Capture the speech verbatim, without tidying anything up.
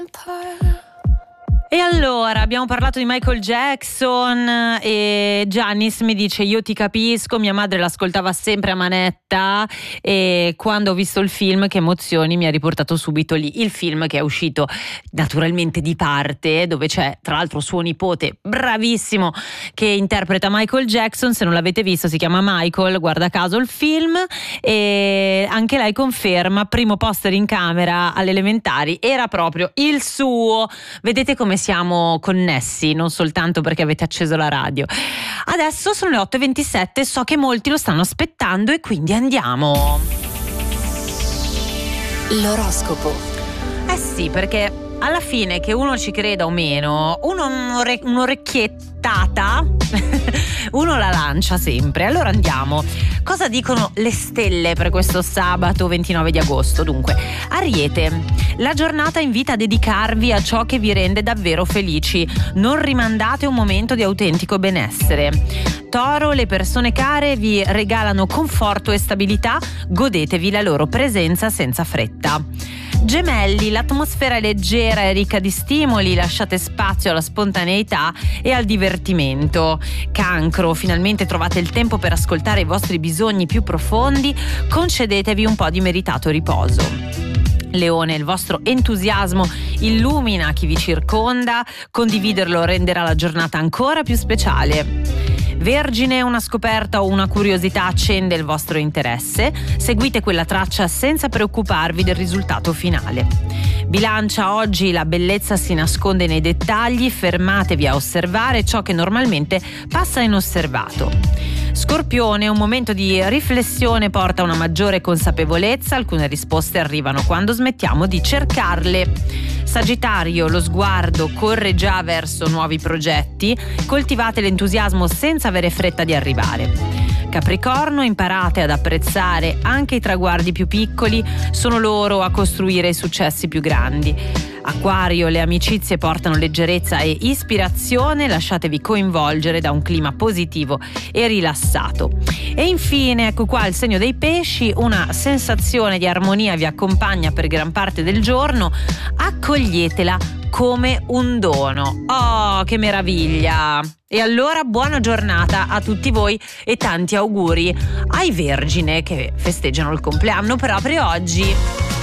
E allora abbiamo parlato di Michael Jackson e Giannis mi dice: io ti capisco, mia madre l'ascoltava sempre a manetta e quando ho visto il film, che emozioni, mi ha riportato subito lì. Il film che è uscito naturalmente di parte, dove c'è tra l'altro suo nipote bravissimo che interpreta Michael Jackson. Se non l'avete visto si chiama Michael, guarda caso il film, e anche lei conferma, primo poster in camera alle elementari era proprio il suo. Vedete come siamo connessi, non soltanto perché avete acceso la radio. Adesso sono le otto e ventisette, so che molti lo stanno aspettando e quindi andiamo. L'oroscopo. Eh sì, perché alla fine, che uno ci creda o meno, uno un'ore- un'orecchiettata uno la lancia sempre. Allora andiamo. Cosa dicono le stelle per questo sabato ventinove di agosto? Dunque, Ariete, la giornata invita a dedicarvi a ciò che vi rende davvero felici. Non rimandate un momento di autentico benessere. Toro, le persone care vi regalano conforto e stabilità, godetevi la loro presenza senza fretta. Gemelli, l'atmosfera è leggera e ricca di stimoli, lasciate spazio alla spontaneità e al divertimento. Cancro, finalmente trovate il tempo per ascoltare i vostri bisogni più profondi, concedetevi un po' di meritato riposo. Leone, il vostro entusiasmo illumina chi vi circonda, condividerlo renderà la giornata ancora più speciale. Vergine, una scoperta o una curiosità accende il vostro interesse, seguite quella traccia senza preoccuparvi del risultato finale. Bilancia, oggi la bellezza si nasconde nei dettagli, fermatevi a osservare ciò che normalmente passa inosservato. Scorpione, un momento di riflessione porta a una maggiore consapevolezza, alcune risposte arrivano quando smettiamo di cercarle. Sagittario, lo sguardo corre già verso nuovi progetti, coltivate l'entusiasmo senza avere fretta di arrivare. Capricorno, imparate ad apprezzare anche i traguardi più piccoli, sono loro a costruire i successi più grandi. Acquario, le amicizie portano leggerezza e ispirazione, lasciatevi coinvolgere da un clima positivo e rilassato. E infine, ecco qua il segno dei pesci, una sensazione di armonia vi accompagna per gran parte del giorno, accoglietela come un dono. Oh, che meraviglia! E allora buona giornata a tutti voi e tanti auguri ai Vergine che festeggiano il compleanno proprio oggi.